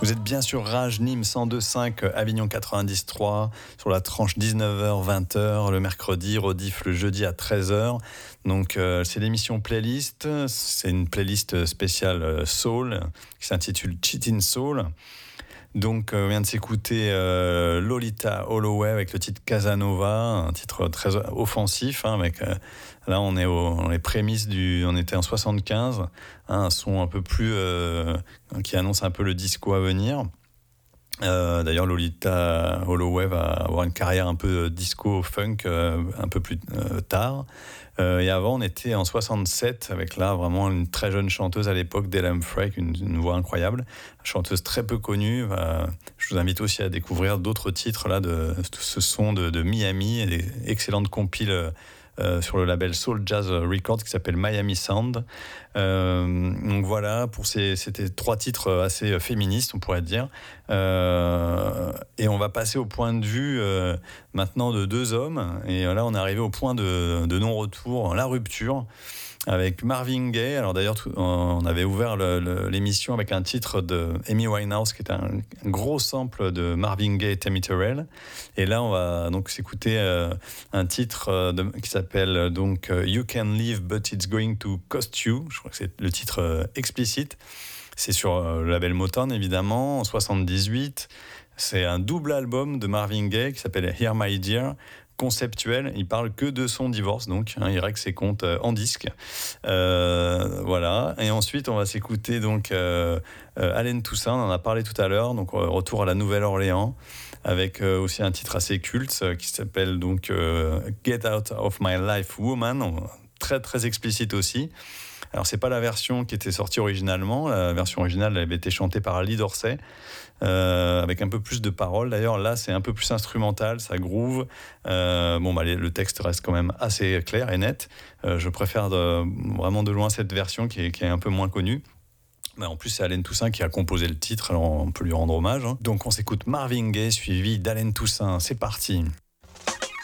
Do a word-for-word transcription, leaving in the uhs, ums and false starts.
Vous êtes bien sur Rage, Nîmes cent deux virgule cinq, Avignon quatre-vingt-dix virgule trois, sur la tranche dix-neuf heures vingt heures le mercredi, rediff le jeudi à treize heures. Donc euh, c'est l'émission Playlist, c'est une playlist spéciale Soul qui s'intitule Cheatin' Soul. Donc euh, on vient de s'écouter euh, Lolita Holloway avec le titre Casanova, un titre très offensif, hein, avec euh, là on est au, dans les prémices du, on était en soixante-quinze, hein, un son un peu plus euh, qui annonce un peu le disco à venir. Euh, d'ailleurs, Lolita Holloway va avoir une carrière un peu disco funk euh, un peu plus euh, tard. Euh, et avant, on était en soixante-sept avec là vraiment une très jeune chanteuse à l'époque, Della Humphrey, une, une voix incroyable, chanteuse très peu connue. Euh, je vous invite aussi à découvrir d'autres titres là de, de ce son de, de Miami et des excellentes compiles. Euh, sur le label Soul Jazz Records qui s'appelle Miami Sound. Euh, donc voilà, pour ces, c'était trois titres assez féministes, on pourrait dire. Euh, et on va passer au point de vue euh, maintenant de deux hommes. Et là, on est arrivé au point de, de non-retour, la rupture, avec Marvin Gaye. Alors d'ailleurs, tout, on avait ouvert le, le, l'émission avec un titre de Amy Winehouse qui est un, un gros sample de Marvin Gaye et Tammy Terrell. Et là, on va donc s'écouter euh, un titre de, qui s'appelle donc You Can Leave But It's Going to Cost You. Je crois que c'est le titre euh, explicite. C'est sur euh, le label Motown évidemment en soixante-dix-huit. C'est un double album de Marvin Gaye qui s'appelle Here My Dear. Conceptuel, il parle que de son divorce, donc hein, il règle ses comptes euh, en disque. Euh, voilà. Et ensuite, on va s'écouter donc euh, euh, Allen Toussaint, on en a parlé tout à l'heure, donc euh, retour à la Nouvelle-Orléans, avec euh, aussi un titre assez culte euh, qui s'appelle donc euh, Get Out of My Life Woman, très très explicite aussi. Alors c'est pas la version qui était sortie originalement, la version originale avait été chantée par Lee Dorsey, euh, avec un peu plus de paroles. D'ailleurs là c'est un peu plus instrumental, ça groove. Euh, bon bah le texte reste quand même assez clair et net. Euh, je préfère de, vraiment de loin cette version qui est, qui est un peu moins connue. Mais en plus, c'est Allen Toussaint qui a composé le titre, alors on peut lui rendre hommage. Hein. Donc on s'écoute Marvin Gaye suivi d'Allen Toussaint. C'est parti.